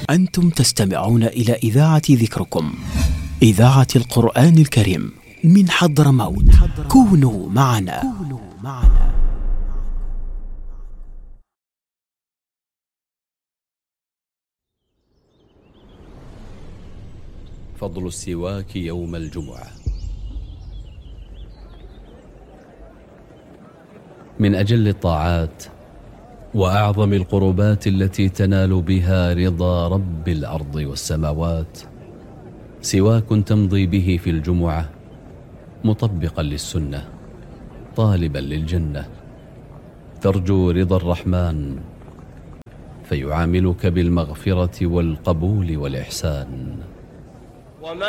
أنتم تستمعون إلى إذاعة ذكركم، إذاعة القرآن الكريم من حضرموت. كونوا معنا. فضل السواك يوم الجمعة. من أجل الطاعات وأعظم القربات التي تنال بها رضا رب الأرض والسماوات سواك تمضي به في الجمعة، مطبقا للسنة، طالبا للجنة، ترجو رضا الرحمن فيعاملك بالمغفرة والقبول والإحسان.